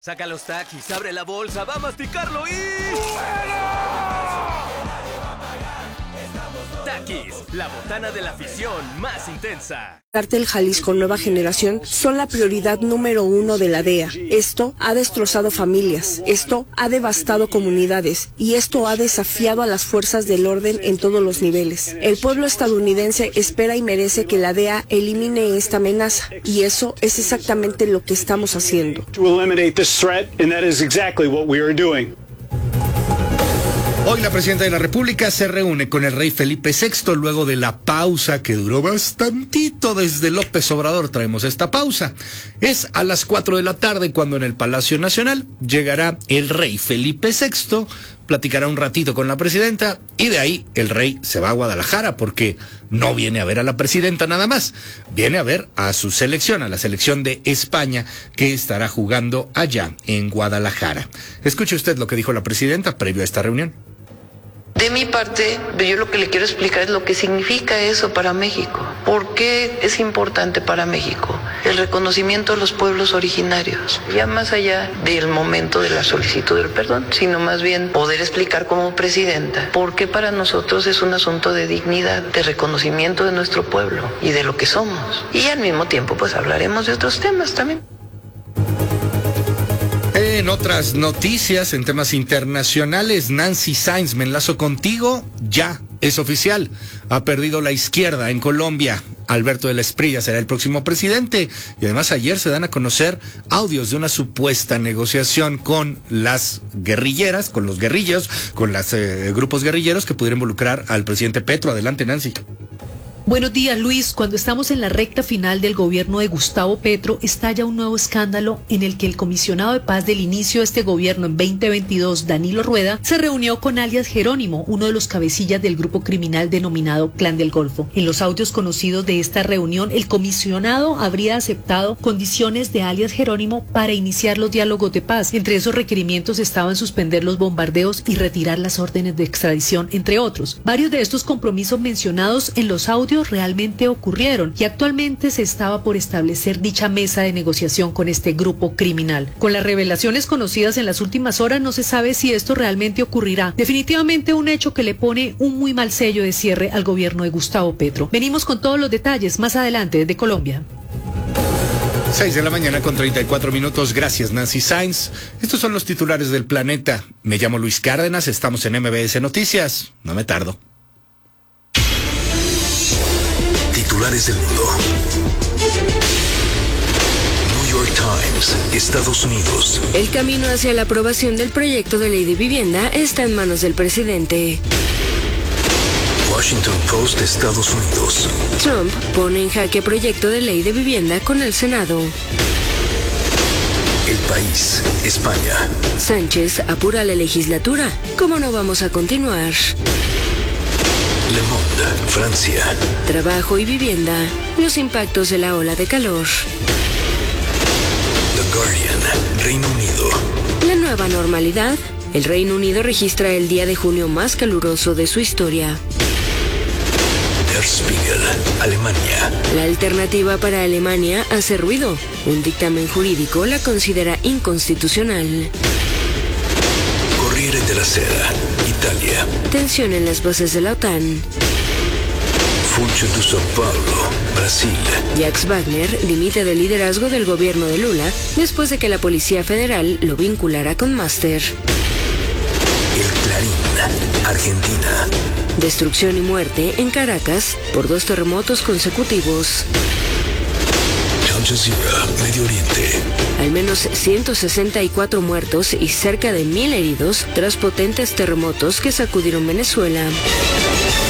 Saca los Takis, abre la bolsa, va a masticarlo y... Takis, la botana de la afición más intensa. Cártel Jalisco Nueva Generación son la prioridad número 1 de la DEA. Esto ha destrozado familias, esto ha devastado comunidades y esto ha desafiado a las fuerzas del orden en todos los niveles. El pueblo estadounidense espera y merece que la DEA elimine esta amenaza y eso es exactamente lo que estamos haciendo. Hoy la presidenta de la República se reúne con el rey Felipe VI luego de la pausa que duró bastantito. Desde López Obrador traemos esta pausa. Es a las 4 de la tarde cuando en el Palacio Nacional llegará el rey Felipe VI, platicará un ratito con la presidenta y de ahí el rey se va a Guadalajara porque no viene a ver a la presidenta nada más, viene a ver a su selección, a la selección de España que estará jugando allá en Guadalajara. Escuche usted lo que dijo la presidenta previo a esta reunión. De mi parte, yo lo que le quiero explicar es lo que significa eso para México. ¿Por qué es importante para México el reconocimiento de los pueblos originarios? Ya más allá del momento de la solicitud del perdón, sino más bien poder explicar como presidenta por qué para nosotros es un asunto de dignidad, de reconocimiento de nuestro pueblo y de lo que somos. Y al mismo tiempo, pues hablaremos de otros temas también. En otras noticias, en temas internacionales, Nancy Sáenz, me enlazo contigo, ya es oficial. Ha perdido la izquierda en Colombia. Alberto del Esprilla será el próximo presidente. Y además ayer se dan a conocer audios de una supuesta negociación con las guerrilleras, con los guerrillos, con los grupos guerrilleros que pudieran involucrar al presidente Petro. Adelante, Nancy. Buenos días, Luis. Cuando estamos en la recta final del gobierno de Gustavo Petro, estalla un nuevo escándalo en el que el comisionado de paz del inicio de este gobierno en 2022, Danilo Rueda, se reunió con alias Jerónimo, uno de los cabecillas del grupo criminal denominado Clan del Golfo. En los audios conocidos de esta reunión, el comisionado habría aceptado condiciones de alias Jerónimo para iniciar los diálogos de paz. Entre esos requerimientos estaban suspender los bombardeos y retirar las órdenes de extradición, entre otros. Varios de estos compromisos mencionados en los audios realmente ocurrieron y actualmente se estaba por establecer dicha mesa de negociación con este grupo criminal. Con las revelaciones conocidas en las últimas horas no se sabe si esto realmente ocurrirá. Definitivamente un hecho que le pone un muy mal sello de cierre al gobierno de Gustavo Petro. Venimos con todos los detalles más adelante desde Colombia. 6 de la mañana con 34 minutos. Gracias, Nancy Sáenz. Estos son los titulares del planeta. Me llamo Luis Cárdenas, estamos en MBS Noticias. No me tardo. Titulares del mundo. New York Times, Estados Unidos. El camino hacia la aprobación del proyecto de ley de vivienda está en manos del presidente. Washington Post, Estados Unidos. Trump pone en jaque proyecto de ley de vivienda con el Senado. El País, España. Sánchez apura la legislatura. ¿Cómo no vamos a continuar? Le Monde, Francia. Trabajo y vivienda. Los impactos de la ola de calor. The Guardian, Reino Unido. La nueva normalidad. El Reino Unido registra el día de junio más caluroso de su historia. Der Spiegel, Alemania. La alternativa para Alemania hace ruido. Un dictamen jurídico la considera inconstitucional. Corriere della Sera, Italia. Tensión en las bases de la OTAN. Funcho de São Paulo, Brasil. Jacques Wagner dimite del liderazgo del gobierno de Lula después de que la Policía Federal lo vinculara con Master. El Clarín, Argentina. Destrucción y muerte en Caracas por 2 terremotos consecutivos. Al Jazeera, Medio Oriente. Al menos 164 muertos y cerca de 1000 heridos tras potentes terremotos que sacudieron Venezuela.